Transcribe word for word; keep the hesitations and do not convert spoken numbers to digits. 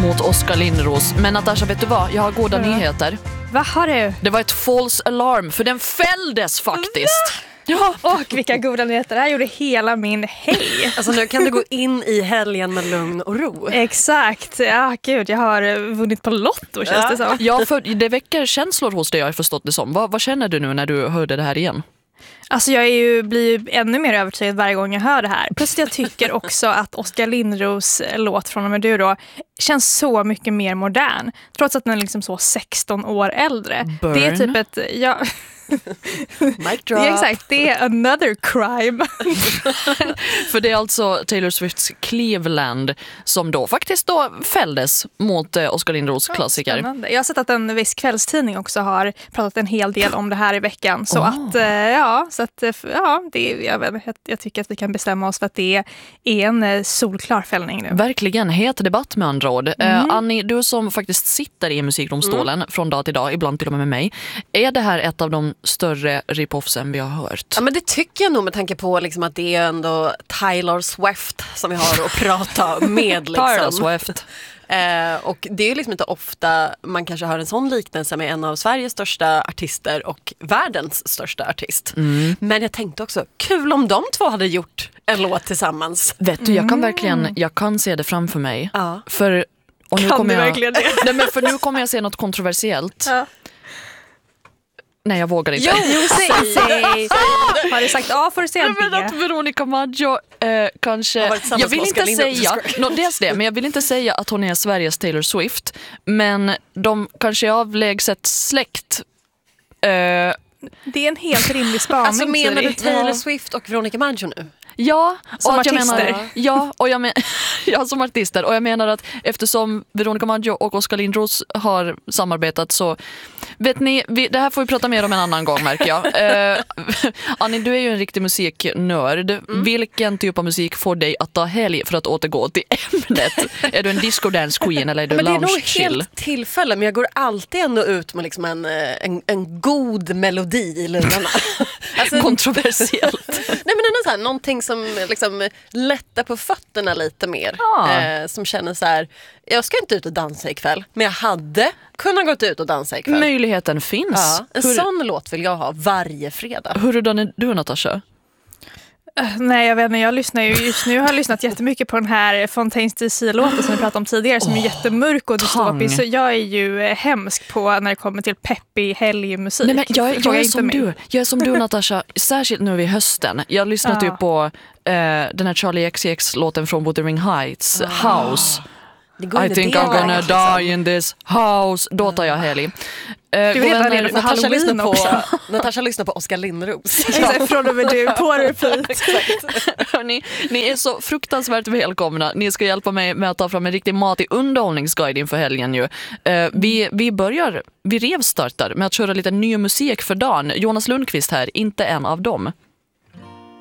mot Oskar Lindros. Men Natasha, vet du vad? Jag har goda mm. nyheter. Vad har du? Det var ett false alarm, för den fälldes faktiskt. Ja, och vilka goda nyheter. Det här gjorde hela min helg. Alltså nu kan du gå in i helgen med lugn och ro. Exakt. Ja, gud, jag har vunnit på lotto, känns ja. det som. Ja, för det väcker känslor hos dig, jag har förstått det som. Vad, vad känner du nu när du hörde det här igen? Alltså jag är ju, blir ju ännu mer övertygad varje gång jag hör det här. Plus jag tycker också att Oskar Lindros låt från och med du då känns så mycket mer modern. Trots att den är liksom så sexton år äldre. Burn. Det är typ ett... Ja, Mic drop. det är exakt, det är another crime. För det är alltså Taylor Swifts Cleveland som då faktiskt då fälldes mot eh, Oskar Lindros ja, klassiker. Spännande. Jag har sett att en viss kvällstidning också har pratat en hel del om det här i veckan. Så oh. att, eh, ja, så att, ja det, jag, vet, jag, jag tycker att vi kan bestämma oss för att det är en eh, solklar fällning nu. Verkligen, het debatt med andra ord. Mm. Eh, Annie, du som faktiskt sitter i musikdomstolen mm. från dag till dag, ibland till och med med mig. Är det här ett av de större rip-offsen vi har hört? Ja, men det tycker jag nog med tanke på liksom att det är ändå Taylor Swift som vi har att prata med. Liksom. Taylor Swift. Eh, och det är ju liksom inte ofta man kanske hör en sån liknelse med en av Sveriges största artister och världens största artist. Mm. Men jag tänkte också, kul om de två hade gjort en låt tillsammans. Vet du, jag kan verkligen, jag kan se det framför mig. Ja. För, och nu kan kommer du jag, verkligen det? Nej, men för nu kommer jag se något kontroversiellt. Ja. Nej, jag vågar inte. Jo, säg, säg. Har du sagt A får du säga B. Jag menar att Veronica Maggio eh, kanske... Jag vill inte säga... No, dels det, men jag vill inte säga att hon är Sveriges Taylor Swift. Men de kanske är avlägset släkt. Eh, det är en helt rimlig spaning. Alltså menar du Taylor ja. Swift och Veronica Maggio nu? Ja, som och att jag artister. Menar, ja, och jag men, ja, som artister. Och jag menar att eftersom Veronica Maggio och Oskar Lindros har samarbetat så... Vet ni, vi, det här får vi prata mer om en annan gång, märker jag. Eh, Annie, du är ju en riktig musiknörd. Mm. Vilken typ av musik får dig att ta helg för att återgå till ämnet? Är du en disco dance queen eller är du men lounge chill? Det är nog chill? helt tillfälle, men jag går alltid ändå ut med liksom en, en, en god melodi i lurarna. Alltså, kontroversiellt. Nej, men ändå så här, någonting som liksom lättar på fötterna lite mer. Ah. Eh, som känner så här, jag ska inte ut och dansa ikväll, men jag hade kunnat gå ut och dansa ikväll. Möjligheten finns. Ja, en hur, sån låt vill jag ha varje fredag. Hur är du, Natasha? Uh, nej, jag vet inte. Jag lyssnar ju just nu har jag lyssnat jättemycket på den här Fontaines D C-låten som vi pratade om tidigare som oh, är jättemörk och dystopisk. Så jag är ju hemsk på när det kommer till peppig helgmusik. Nej, men jag, jag, jag, är som mig. du. jag är som du, Natasha. Särskilt nu i hösten. Jag lyssnade ja. ju på uh, den här Charlie X C X-låten från Wuthering Heights, oh. House. I think I'm gonna liksom. die in this house. Då tar jag helg. Du är redan redo för Natasha lyssnar också. på Natasha lyssnar på Oskar Lindros. Exakt, från och med du på repeat. Hörrni, ni är så fruktansvärt välkomna. Ni ska hjälpa mig med att ta fram en riktig matig underhållningsguide inför helgen ju. Uh, vi, vi börjar, vi revstartar med att köra lite ny musik för dagen. Jonas Lundqvist här, inte en av dem.